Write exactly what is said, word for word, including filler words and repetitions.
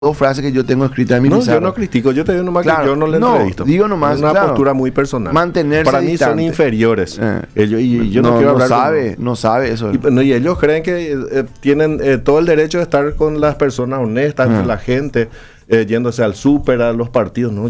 dos frases que yo tengo escritas en mi No, pizarra. yo no critico, yo te digo nomás Claro, que yo no le no, entrevisto. digo nomás, es una claro, postura muy personal. mantenerse Para mí distante. son inferiores. Eh. Ellos, y, y yo no, no, quiero no hablar sabe, con- no sabe eso. Y, no, y ellos creen que eh, tienen eh, todo el derecho de estar con las personas honestas, Ah. con la gente, eh, yéndose al súper, a los partidos. No,